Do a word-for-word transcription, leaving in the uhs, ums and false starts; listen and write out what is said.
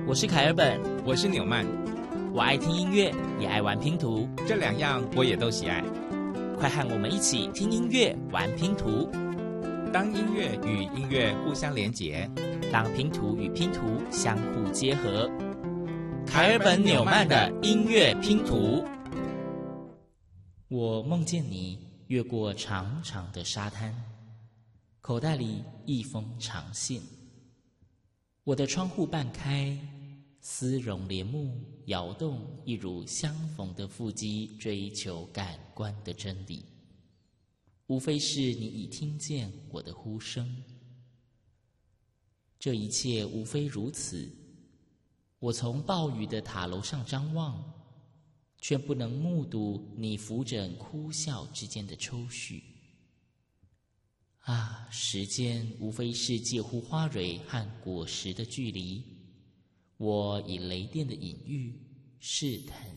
我是凯尔本， 我是纽曼。 我爱听音乐，也爱玩拼图， 这两样我也都喜爱。 快和我们一起听音乐、玩拼图。 当音乐与音乐互相连结， 当拼图与拼图相互结合。凯尔本纽曼的音乐拼图。我梦见你越过长长的沙滩，口袋里一封长信。我的窗户半开，丝绒帘幕摇动，一如相逢的腹肌追求感官的真理。无非是你已听见我的呼声。这一切无非如此。我从暴雨的塔楼上张望，却不能目睹你扶枕哭笑之间的抽搐。啊，时间无非是介乎花蕊和果实的距离。我以雷电的隐喻试探